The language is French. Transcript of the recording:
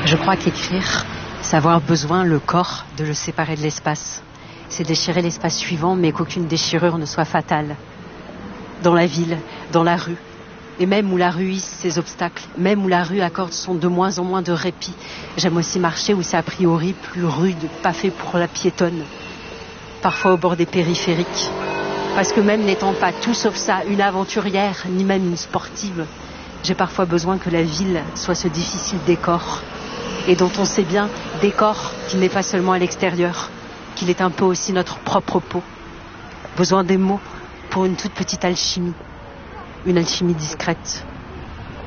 Je crois qu'écrire, c'est avoir besoin, le corps, de le séparer de l'espace. C'est déchirer l'espace suivant, mais qu'aucune déchirure ne soit fatale. Dans la ville, dans la rue, et même où la rue hisse ses obstacles, même où la rue accorde son de moins en moins de répit, j'aime aussi marcher où c'est a priori plus rude, pas fait pour la piétonne. Parfois au bord des périphériques. Parce que même n'étant pas tout sauf ça, une aventurière, ni même une sportive, j'ai parfois besoin que la ville soit ce difficile décor. Et dont on sait bien, décor qui n'est pas seulement à l'extérieur, qu'il est un peu aussi notre propre peau. Besoin des mots pour une toute petite alchimie. Une alchimie discrète.